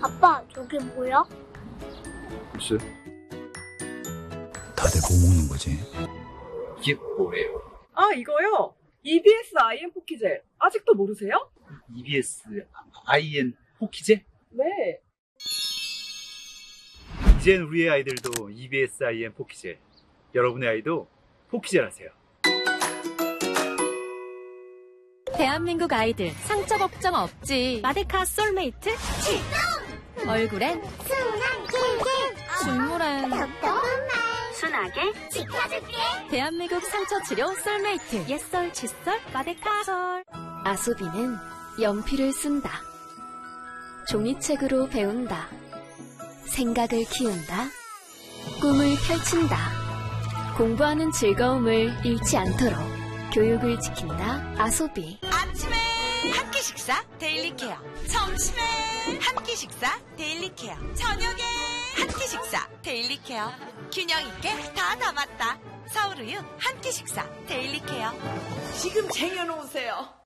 아빠, 저게 뭐야? 글쎄. 다들 뭐 먹는 거지? 이게 뭐예요? 아, 이거요? EBS IM 포키젤. 아직도 모르세요? EBS IN 포키제? 네. 이젠 우리의 아이들도 EBS IN 포키제. 여러분의 아이도 포키젤 하세요. 대한민국 아이들 상처 걱정 없지. 마데카 솔메이트 얼굴엔 순한 길게 중물엔 순하게 지켜줄게. 대한민국 상처 치료 솔메이트 옛설 칫솔 마데카솔. 아소비는 연필을 쓴다. 종이책으로 배운다. 생각을 키운다. 꿈을 펼친다. 공부하는 즐거움을 잃지 않도록 교육을 지킨다. 아소비. 아침에 한 끼 식사 데일리 케어, 점심에 한 끼 식사 데일리 케어, 저녁에 한 끼 식사 데일리 케어. 균형 있게 다 담았다. 서울우유 한 끼 식사 데일리 케어. 지금 쟁여놓으세요.